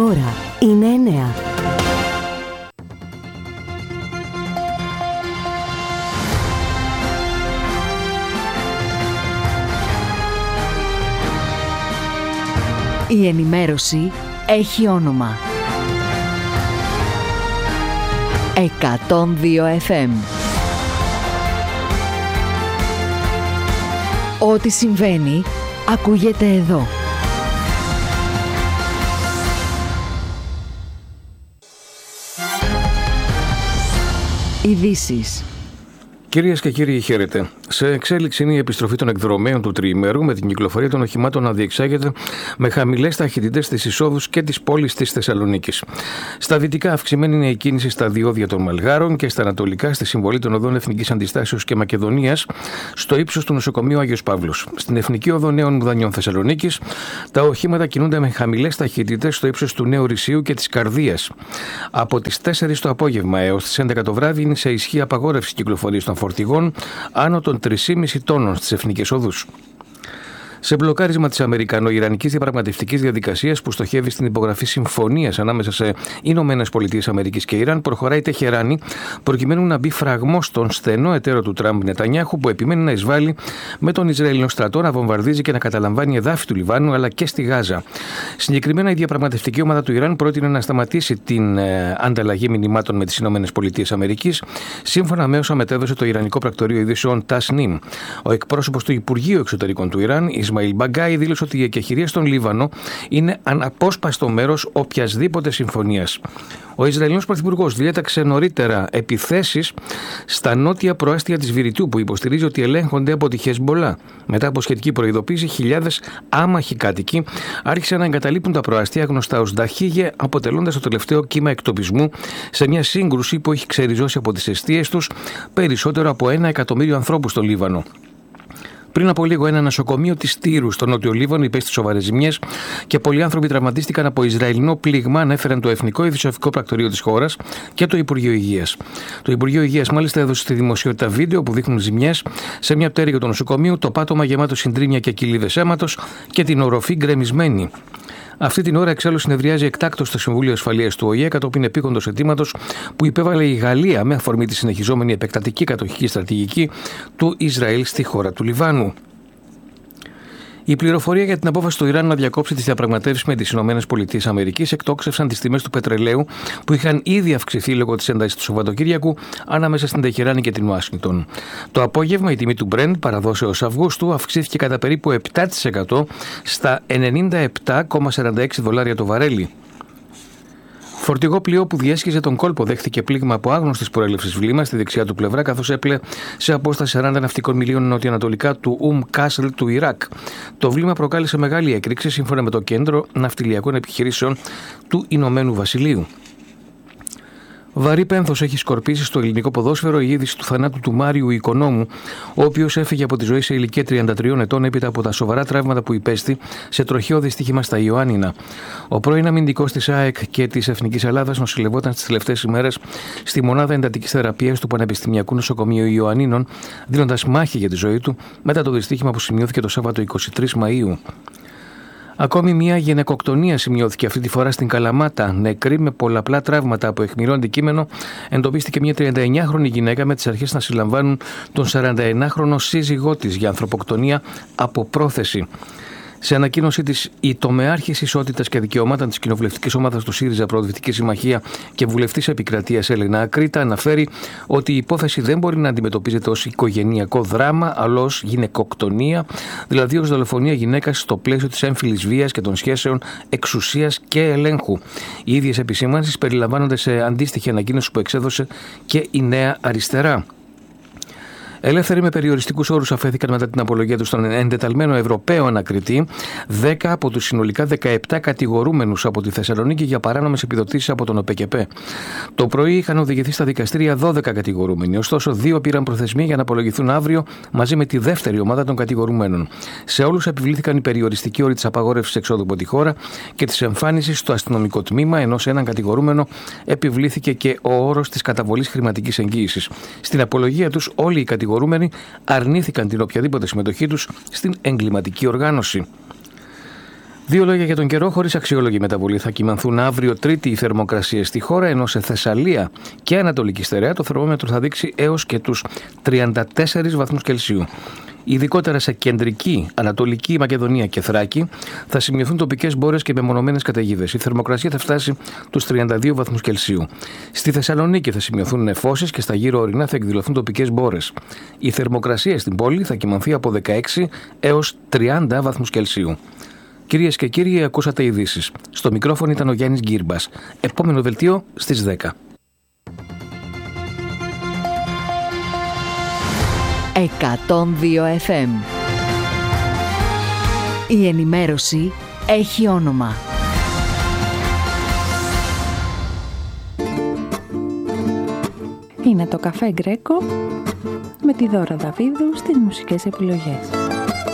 ώρα είναι 9. Η ενημέρωση έχει όνομα. 102 FM. Ό,τι συμβαίνει, ακούγεται εδώ. Ειδήσεις. Κυρίες και κύριοι, χαίρετε. Σε εξέλιξη είναι η επιστροφή των εκδρομέων του τριημέρου, με την κυκλοφορία των οχημάτων να διεξάγεται με χαμηλές ταχυτητές στις εισόδους και της πόλης της Θεσσαλονίκης. Στα δυτικά, αυξημένη είναι η κίνηση στα διόδια των Μαλγάρων και στα ανατολικά, στη συμβολή των οδών Εθνικής Αντιστάσεως και Μακεδονίας, στο ύψος του νοσοκομείου Άγιος Παύλος. Στην Εθνική Οδό Νέων Μουδανιών Θεσσαλονίκης, τα οχήματα κινούνται με χαμηλές ταχυτητές στο ύψος του Νέου Ρησίου και της Καρδίας. Από τις 4 το απόγευμα έως τις 11 το βράδυ είναι σε ισχύ απαγόρευση κυκλοφορίας των φορτηγών άνω των 3,5 τόνων στις εθνικές οδούς. Σε μπλοκάρισμα της Αμερικανο-Ιρανικής διαπραγματευτικής διαδικασίας που στοχεύει στην υπογραφή συμφωνίας ανάμεσα σε ΗΠΑ και Ιράν, προχωράει η Τεχεράνη προκειμένου να μπει φραγμός στον στενό εταίρο του Τραμπ Νετανιάχου, που επιμένει να εισβάλλει με τον Ισραηλινό στρατό να βομβαρδίζει και να καταλαμβάνει εδάφη του Λιβάνου αλλά και στη Γάζα. Συγκεκριμένα, η διαπραγματευτική ομάδα του Ιράν πρότεινε να σταματήσει την ανταλλαγή μηνυμάτων με τις ΗΠΑ, σύμφωνα με όσα μετέδωσε το Ιρανικό πρακτορείο ειδήσεων Tasnim. Ο εκπρόσωπος του Υπουργείου Εξωτερικών του Ιράν, Ισμαήλ Μπαγκάι, δήλωσε ότι η εκεχηρία στον Λίβανο είναι αναπόσπαστο μέρος οποιασδήποτε συμφωνίας. Ο Ισραηλινός Πρωθυπουργός διέταξε νωρίτερα επιθέσεις στα νότια προάστια της Βηρητού, που υποστηρίζει ότι ελέγχονται από τη Χεσμπολά. Μετά από σχετική προειδοποίηση, χιλιάδες άμαχοι κάτοικοι άρχισαν να εγκαταλείπουν τα προάστια, γνωστά ως Νταχίγε, αποτελώντας το τελευταίο κύμα εκτοπισμού σε μια σύγκρουση που έχει ξεριζώσει από τις εστίες τους περισσότερο από 1 εκατομμύριο ανθρώπους στο Λίβανο. Πριν από λίγο, ένα νοσοκομείο της Τύρου στο Νότιο Λίβανο υπέστη σοβαρές ζημιές και πολλοί άνθρωποι τραυματίστηκαν από Ισραηλινό πλήγμα, ανέφεραν το Εθνικό Ειδησιογραφικό Πρακτορείο της χώρας και το Υπουργείο Υγείας. Το Υπουργείο Υγείας μάλιστα έδωσε στη δημοσιότητα βίντεο που δείχνουν ζημιές σε μια πτέρυγα του νοσοκομείου, το πάτωμα γεμάτο συντρίμμια και κοιλίδες αίματος και την οροφή γκρεμισμένη. Αυτή την ώρα, εξάλλου, συνεδριάζει εκτάκτως στο Συμβούλιο Ασφαλείας του ΟΗΕ κατόπιν επίκοντος αιτήματος που υπέβαλε η Γαλλία με αφορμή τη συνεχιζόμενη επεκτατική κατοχική στρατηγική του Ισραήλ στη χώρα του Λιβάνου. Η πληροφορία για την απόφαση του Ιράν να διακόψει τις διαπραγματεύσεις με τις ΗΠΑ εκτόξευσαν τις τιμές του πετρελαίου, που είχαν ήδη αυξηθεί λόγω της έντασης του Σαββατοκύριακου ανάμεσα στην Τεχεράνη και την Ουάσιγκτον. Το απόγευμα η τιμή του Brent, παραδόσεως Αυγούστου, αυξήθηκε κατά περίπου 7% στα $97,46 το βαρέλι. Φορτηγό πλοίο που διέσχιζε τον κόλπο δέχθηκε πλήγμα από άγνωστης προέλευσης βλήμα στη δεξιά του πλευρά, καθώς έπλε σε απόσταση 40 ναυτικών μιλίων νοτιοανατολικά του Κάσλ του Ιράκ. Το βλήμα προκάλεσε μεγάλη έκρηξη, σύμφωνα με το Κέντρο Ναυτιλιακών Επιχειρήσεων του Ηνωμένου Βασιλείου. Βαρύ πένθος έχει σκορπίσει στο ελληνικό ποδόσφαιρο η είδηση του θανάτου του Μάριου Οικονόμου, ο οποίος έφυγε από τη ζωή σε ηλικία 33 ετών έπειτα από τα σοβαρά τραύματα που υπέστη σε τροχαίο δυστύχημα στα Ιωάννινα. Ο πρώην αμυντικός της ΑΕΚ και της Εθνικής Ελλάδας νοσηλευόταν στις τελευταίες ημέρες στη μονάδα εντατικής θεραπείας του Πανεπιστημιακού Νοσοκομείου Ιωαννίνων, δίνοντας μάχη για τη ζωή του μετά το δυστύχημα που σημειώθηκε το Σάββατο 23 Μαΐου. Ακόμη μια γυναικοκτονία σημειώθηκε, αυτή τη φορά στην Καλαμάτα. Νεκρή με πολλαπλά τραύματα από αιχμηρό αντικείμενο, εντοπίστηκε μια 39χρονη γυναίκα με τις αρχές να συλλαμβάνουν τον 41χρονο σύζυγό της για ανθρωποκτονία από πρόθεση. Σε ανακοίνωσή της, η τομεάρχης Ισότητας και Δικαιωμάτων της κοινοβουλευτικής ομάδας του ΣΥΡΙΖΑ Προοδευτική Συμμαχία και βουλευτής επικρατείας Έλενα Ακρίτα αναφέρει ότι η υπόθεση δεν μπορεί να αντιμετωπίζεται ως οικογενειακό δράμα, αλλά ως γυναικοκτονία, δηλαδή ως δολοφονία γυναίκας στο πλαίσιο της έμφυλης βίας και των σχέσεων εξουσίας και ελέγχου. Οι ίδιες επισημάνσεις περιλαμβάνονται σε αντίστοιχη ανακοίνωση που εξέδωσε και η Νέα Αριστερά. Ελεύθεροι με περιοριστικούς όρους αφέθηκαν μετά την απολογία του στον εντεταλμένο Ευρωπαίο ανακριτή 10 από τους συνολικά 17 κατηγορούμενους από τη Θεσσαλονίκη για παράνομες επιδοτήσεις από τον ΟΠΕΚΕΠΕ. Το πρωί είχαν οδηγηθεί στα δικαστήρια 12 κατηγορούμενοι, ωστόσο 2 πήραν προθεσμία για να απολογηθούν αύριο μαζί με τη δεύτερη ομάδα των κατηγορουμένων. Σε όλους επιβλήθηκαν οι περιοριστικοί όροι της απαγόρευσης εξόδου από τη χώρα και της εμφάνισης στο αστυνομικό τμήμα, ενώ σε έναν κατηγορούμενο επιβλήθηκε και ο όρος της καταβολής χρηματικής εγγύησης. Στην απολογία τους όλοι οι κατηγορούμενοι αρνήθηκαν την οποιαδήποτε συμμετοχή τους στην εγκληματική οργάνωση. Δύο λόγια για τον καιρό. Χωρίς αξιόλογη μεταβολή θα κυμανθούν αύριο Τρίτη οι θερμοκρασίες στη χώρα, ενώ σε Θεσσαλία και Ανατολική Στερεά το θερμόμετρο θα δείξει έως και τους 34 βαθμούς Κελσίου. Ειδικότερα σε κεντρική, ανατολική Μακεδονία και Θράκη θα σημειωθούν τοπικές μπόρες και μεμονωμένες καταιγίδες. Η θερμοκρασία θα φτάσει τους 32 βαθμούς Κελσίου. Στη Θεσσαλονίκη θα σημειωθούν νεφώσεις και στα γύρω ορεινά θα εκδηλωθούν τοπικές μπόρες. Η θερμοκρασία στην πόλη θα κυμανθεί από 16 έως 30 βαθμούς Κελσίου. Κυρίες και κύριοι, ακούσατε ειδήσεις. Στο μικρόφωνο ήταν ο Γιάννης Γκύρμπας. Επόμενο δελτίο στις 10. 102 FM. Η ενημέρωση έχει όνομα. Είναι το Καφέ Γκρέκο με τη Δώρα Δαβίδου στις μουσικές επιλογές.